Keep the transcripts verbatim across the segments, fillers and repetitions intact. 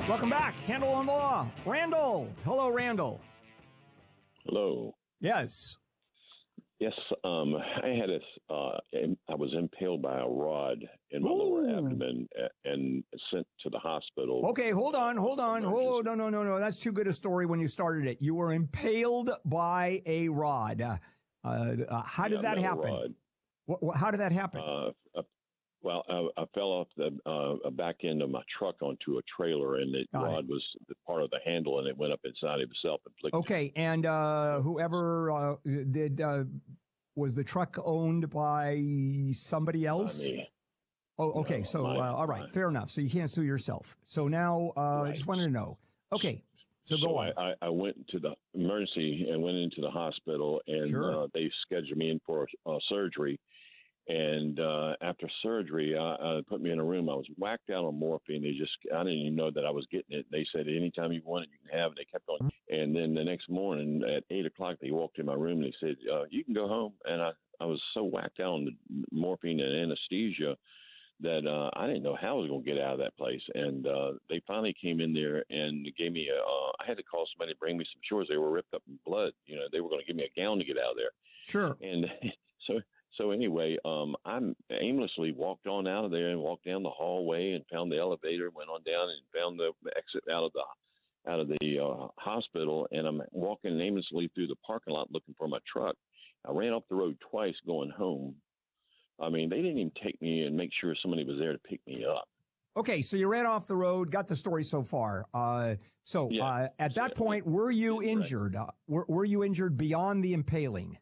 Welcome back. Handel on the Law. Randall. Hello, Randall. Hello. Yes. Yes, um, I had a, uh, I was impaled by a rod in my Ooh. lower abdomen and sent to the hospital. Okay, hold on, hold on. Oh, no, no, no, no. That's too good a story when you started it. You were impaled by a rod. Uh, uh, how did yeah, that happen? What, what, how did that happen? Uh, uh, well, I, I fell off the uh, back end of my truck onto a trailer, and the Got rod it. was part of the handle, and it went up inside of itself. Okay, and uh, whoever uh, did, uh, was the truck owned by somebody else? By me. Oh, okay. No, so, my, uh, all right, my, fair enough. So you can't sue yourself. So now, uh, right. I just wanted to know. Okay, so, so go on. I, I went to the emergency and went into the hospital, and Sure. uh, they scheduled me in for uh, surgery. And uh, after surgery, uh, uh, put me in a room. I was whacked out on morphine. They just, I didn't even know that I was getting it. They said, anytime you want it, you can have it. They kept on. And then the next morning at eight o'clock, they walked in my room and they said, uh, you can go home. And I, I was so whacked out on the morphine and anesthesia that uh, I didn't know how I was going to get out of that place. And uh, they finally came in there and gave me a, uh, I had to call somebody to bring me some shorts. They were ripped up in blood. You know, they were going to give me a gown to get out of there. Sure. And so, So anyway, um, I aimlessly walked on out of there and walked down the hallway and found the elevator, went on down and found the exit out of the out of the uh, hospital. And I'm walking aimlessly through the parking lot looking for my truck. I ran off the road twice going home. I mean, they didn't even take me and make sure somebody was there to pick me up. Okay, so you ran off the road, got the story so far. Uh, so Yeah. uh, at that Yeah. point, were you Right. injured? Uh, were, were you injured beyond the impaling?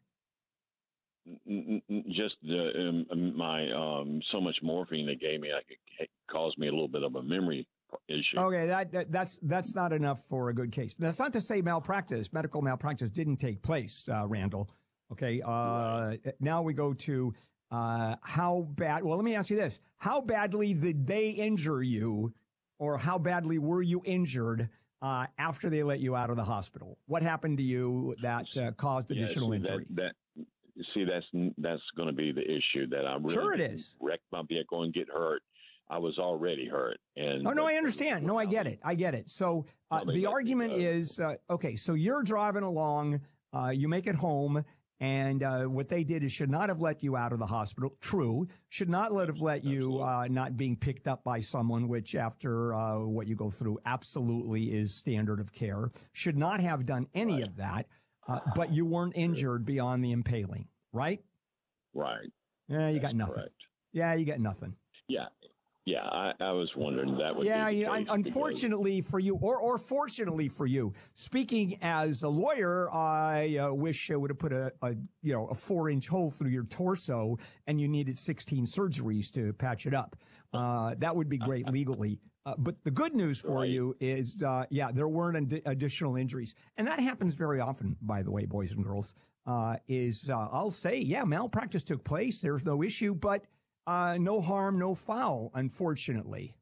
Just the, um, my um, so much morphine they gave me, I could caused me a little bit of a memory issue. Okay, that, that that's that's not enough for a good case. That's not to say malpractice, medical malpractice didn't take place, uh, Randall. Okay, uh, right. Now we go to uh, how bad. Well, let me ask you this: how badly did they injure you, or how badly were you injured uh, after they let you out of the hospital? What happened to you that uh, caused additional yeah, injury? That, that See, that's that's going to be the issue that I really sure it is. Wrecked my vehicle and get hurt. I was already hurt. And oh no, I understand. No, I get it. I get it. So uh, the argument is uh, okay. So you're driving along, uh, you make it home, and uh, what they did is should not have let you out of the hospital. True, should not let have let you uh, not being picked up by someone, which after uh, what you go through, absolutely is standard of care. Should not have done any right. of that. Uh, but you weren't injured beyond the impaling, right? Right. Yeah, you got nothing. Correct. Yeah, you got nothing. Yeah. Yeah, I, I was wondering that would yeah, be the yeah. case Unfortunately because... for you, or or fortunately for you, speaking as a lawyer, I uh, wish I would have put a, a you know a four inch hole through your torso, and you needed sixteen surgeries to patch it up. Uh, that would be great legally. Uh, but the good news for right. you is, uh, yeah, there weren't ad- additional injuries, and that happens very often, by the way, boys and girls. Uh, is uh, I'll say, yeah, malpractice took place. There's no issue, but. Uh, no harm, no foul, unfortunately.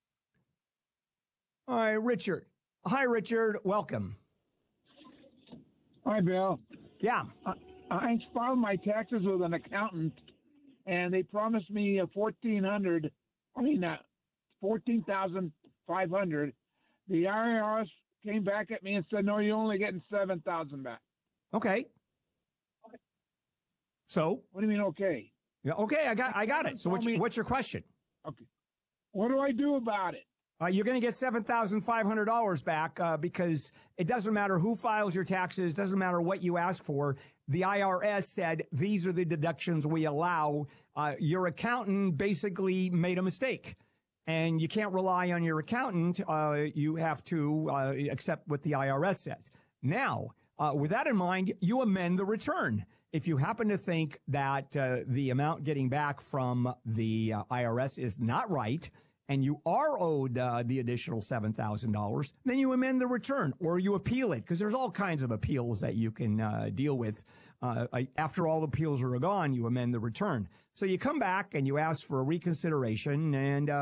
All right, Richard. Hi, Richard. Welcome. Hi, Bill. Yeah. I, I filed my taxes with an accountant, and they promised me a fourteen hundred. I mean, uh, fourteen thousand five hundred. The I R S came back at me and said, "No, you're only getting seven thousand back." Okay. So. What do you mean? Okay. Yeah. Okay. I got. I got it. So what's, what's your question? Okay. What do I do about it? Uh, you're going to get seven thousand five hundred dollars back uh, because it doesn't matter who files your taxes. Doesn't matter what you ask for. The I R S said these are the deductions we allow. Uh, your accountant basically made a mistake. And you can't rely on your accountant. Uh, you have to uh, accept what the I R S says. Now, uh, with that in mind, you amend the return. If you happen to think that uh, the amount getting back from the uh, I R S is not right, and you are owed uh, the additional seven thousand dollars, then you amend the return or you appeal it, because there's all kinds of appeals that you can uh, deal with. Uh, after all the appeals are gone, you amend the return. So you come back and you ask for a reconsideration, and uh,